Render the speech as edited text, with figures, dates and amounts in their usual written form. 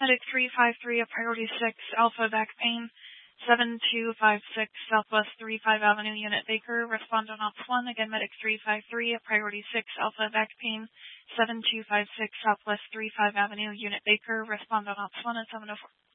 Medic 353 of Priority 6, Alpha Back Pain, 7256 Southwest 35 Avenue, Unit Baker. Respond on Ops 1. Again, Medic 353 of Priority 6, Alpha Back Pain, 7256 Southwest 35 Avenue, Unit Baker. Respond on Ops 1 at 704.